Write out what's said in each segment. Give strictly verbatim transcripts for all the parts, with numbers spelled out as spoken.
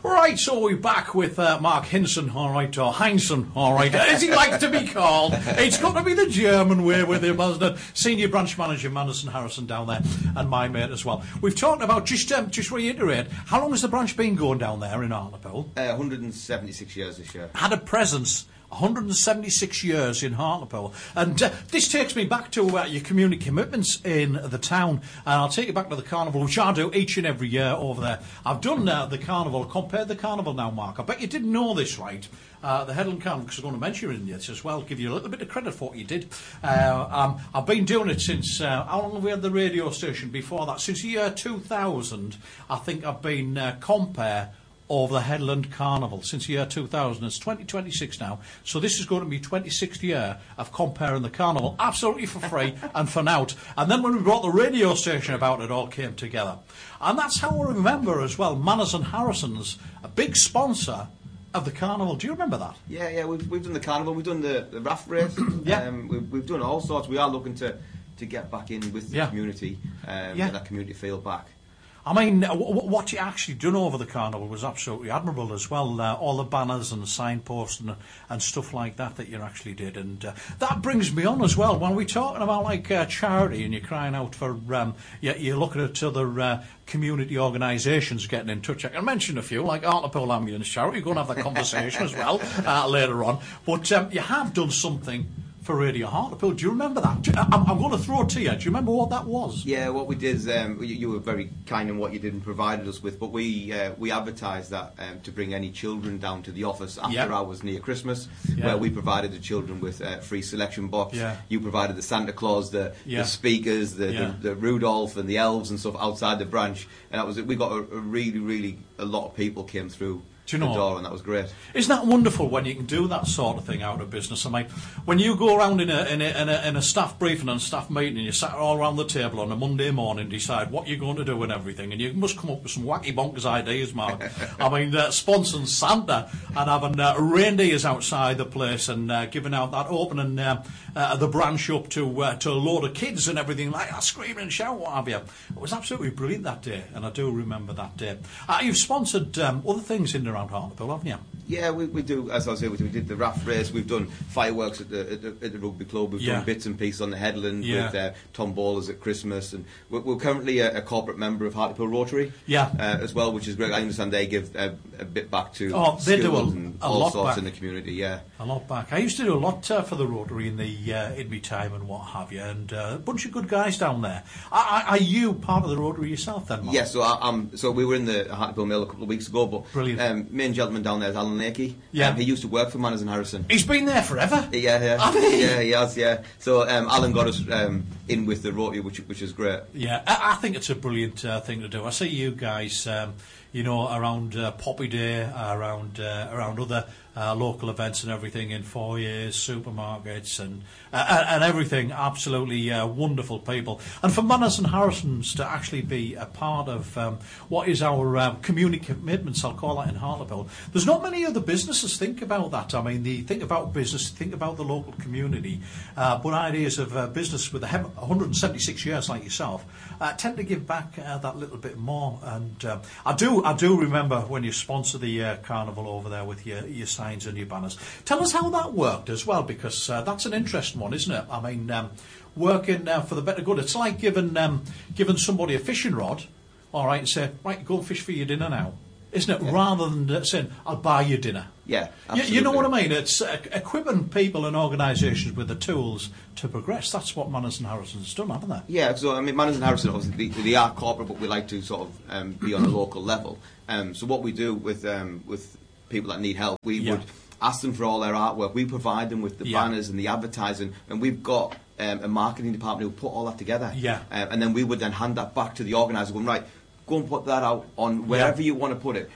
Right, so we're back with uh, Mark Hinson, all right, or Heinsohn, all right, as he likes to be called. It's got to be the German way with him, hasn't it? Senior branch manager Manderson Harrison down there, and my mate as well. We've talked about, just um, just reiterate, how long has the branch been going down there in Hartlepool? Uh, one hundred seventy-six years this year. Had a presence. one hundred seventy-six years in Hartlepool. And uh, this takes me back to uh, your community commitments in the town. And I'll take you back to the carnival, which I do each and every year over there. I've done uh, the carnival, compared the carnival now, Mark. I bet you didn't know this, right? Uh, the Headland Carnival, because I'm going to mention it in this as well, give you a little bit of credit for what you did. Uh, um, I've been doing it since, uh, how long have we had the radio station before that? Since the year two thousand, I think I've been uh, compare over the Headland Carnival since the year two thousand. It's twenty twenty-six now, so this is going to be twenty-sixth year of comparing the carnival, absolutely for free and for nought. And then when we brought the radio station about, it all came together. And that's how I remember as well, Manners and Harrison's a big sponsor of the carnival. Do you remember that? Yeah, yeah, we've, we've done the carnival, we've done the, the raft race, yeah. um, we've, we've done all sorts. We are looking to, to get back in with the yeah. community, um, yeah. get that community feel back. I mean, w- w- what you actually done over the carnival was absolutely admirable as well. Uh, all the banners and the signposts and, and stuff like that that you actually did. And uh, that brings me on as well. When we're talking about like uh, charity and you're crying out for, um, you, you're looking at other uh, community organisations getting in touch. I can mention a few, like Hartlepool Ambulance Charity. You're going to have that conversation as well uh, later on. But um, you have done something for Radio Hartlepool. Do you remember that? You, I'm, I'm going to throw it to you. Do you remember what that was? Yeah, what we did is, um, you, you were very kind in what you did and provided us with, but we uh, we advertised that um, to bring any children down to the office after yep. hours near Christmas, yeah. where we provided the children with a free selection box. Yeah. You provided the Santa Claus, the, yeah. the speakers, the, yeah. the, the Rudolph and the elves and stuff outside the branch, and that was it. We got a, a really, really, a lot of people came through. Do you know, the door, and that was great. Isn't that wonderful when you can do that sort of thing out of business? I mean, when you go around in a in a, in a, in a staff briefing and staff meeting, and you sat all around the table on a Monday morning, decide what you're going to do and everything, and you must come up with some wacky bonkers ideas, Mark. I mean, uh, sponsoring Santa and having uh, reindeers outside the place and uh, giving out that opening uh, uh, the branch up to uh, to a load of kids and everything like that, screaming and shouting, what have you. It was absolutely brilliant that day, and I do remember that day. Uh, you've sponsored um, other things in and around Hartlepool, haven't you? Yeah, we, we do, as I say, we, we did the raft race, we've done fireworks at the, at the, at the rugby club, we've yeah. done bits and pieces on the Headland yeah. with uh, Tom Ballers at Christmas, and we're, we're currently a, a corporate member of Hartlepool Rotary yeah. uh, as well, which is great. I understand they give uh, a bit back to oh, they do a, and a all lot sorts back. in the community, yeah. A lot back. I used to do a lot uh, for the Rotary in the uh, in my time and what have you, and uh, a bunch of good guys down there. Are, are you part of the Rotary yourself then, Mark? Yes, yeah, so, I, um, so we were in the Hartlepool Mill a couple of weeks ago, but Brilliant. Um, main gentleman down there is Alan Lakey. Yeah. Um, he used to work for Manners and Harrison. He's been there forever. Yeah, yeah. Have he? Yeah, he has, yeah. So um, Alan got us um, in with the Rotary, which which is great. Yeah, I, I think it's a brilliant uh, thing to do. I see you guys, um, you know, around uh, Poppy Day, around uh, around other uh, local events and everything in foyers, supermarkets, and uh, and everything. Absolutely uh, wonderful people. And for Manners and Harrison's to actually be a part of um, what is our um, community commitments, I'll call that in Hartlepool. There's not many other businesses think about that. I mean, they think about business, think about the local community, uh, but ideas of uh, business with one hundred seventy-six years like yourself uh, tend to give back uh, that little bit more. And um, I do, I do remember when you sponsor the uh, carnival over there with your your signs and your banners. Tell us how that worked as well, because uh, that's an interesting one, isn't it? I mean, um, working uh, for the better good. It's like giving um, giving somebody a fishing rod, all right, and say, right, go and fish for your dinner now, isn't it? Yeah. Rather than uh, saying, I'll buy you dinner. Yeah, absolutely. You, you know what I mean? It's uh, equipping people and organisations with the tools to progress. That's what Manners and Harrison's done, haven't they? Yeah, so I mean, Manners and Harrison, obviously, they, they are corporate, but we like to sort of um, be on a local level. Um, so what we do with um, with people that need help, we yeah. would ask them for all their artwork. We provide them with the yeah. banners and the advertising, and we've got um, a marketing department who put all that together. Yeah. Um, and then we would then hand that back to the organiser, going, right, go and put that out on wherever yeah. you want to put it.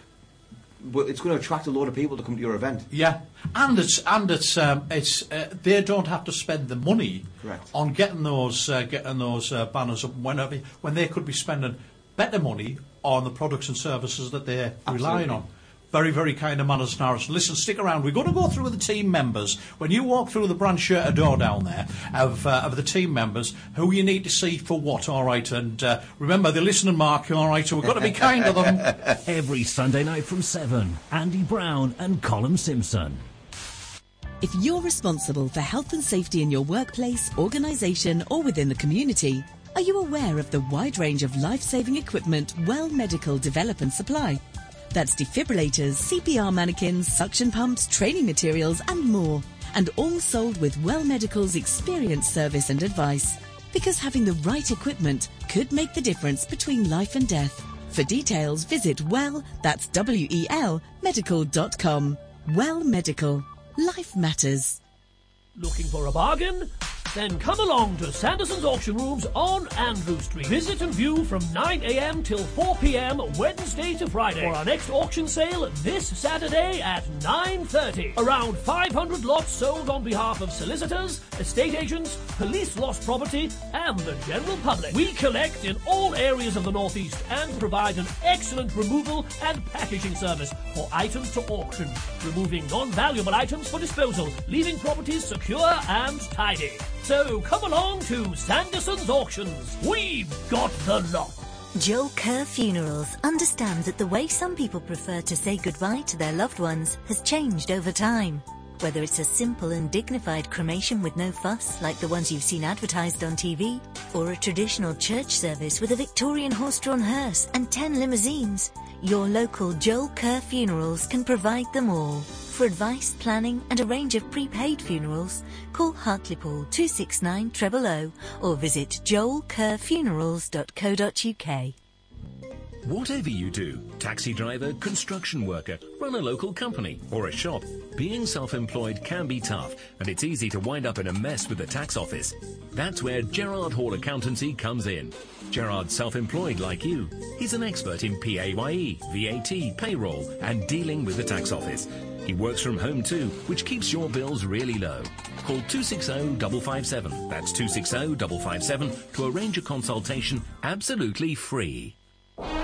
But it's going to attract a lot of people to come to your event. Yeah, and it's and it's um, it's uh, they don't have to spend the money Correct. on getting those uh, getting those uh, banners up whenever when they could be spending better money on the products and services that they're Absolutely. relying on. very, very kind of manners, Harrison. Listen, stick around. We're going to go through the team members. When you walk through the branch shirt door down there of uh, of the team members, who you need to see for what, all right? And uh, remember, they're listening, Mark, all right? So we've got to be kind to them. Every Sunday night from seven, Andy Brown and Colin Simpson. If you're responsible for health and safety in your workplace, organisation or within the community, are you aware of the wide range of life-saving equipment Well Medical develop and supply? That's defibrillators, C P R mannequins, suction pumps, training materials and more. And all sold with Well Medical's experienced service and advice. Because having the right equipment could make the difference between life and death. For details, visit Well, that's W E L, medical dot com. Well Medical. Life matters. Looking for a bargain? Then come along to Sanderson's Auction Rooms on Andrew Street. Visit and view from nine a m till four p m Wednesday to Friday for our next auction sale this Saturday at nine thirty. Around five hundred lots sold on behalf of solicitors, estate agents, police lost property and the general public. We collect in all areas of the Northeast and provide an excellent removal and packaging service for items to auction, removing non-valuable items for disposal, leaving properties secure and tidy. So come along to Sanderson's Auctions. We've got the lot. Joel Kerr Funerals understands that the way some people prefer to say goodbye to their loved ones has changed over time. Whether it's a simple and dignified cremation with no fuss, like the ones you've seen advertised on T V, or a traditional church service with a Victorian horse-drawn hearse and ten limousines, your local Joel Kerr Funerals can provide them all. For advice, planning and a range of prepaid funerals, call Hartlepool two six nine zero zero zero or visit joel kerr funerals dot co dot u k. Whatever you do, taxi driver, construction worker, run a local company or a shop, being self-employed can be tough and it's easy to wind up in a mess with the tax office. That's where Gerard Hall Accountancy comes in. Gerard's self-employed like you. He's an expert in P A Y E, V A T, payroll and dealing with the tax office. He works from home too, which keeps your bills really low. Call two six zero, five five seven, that's two six zero, five five seven, to arrange a consultation absolutely free.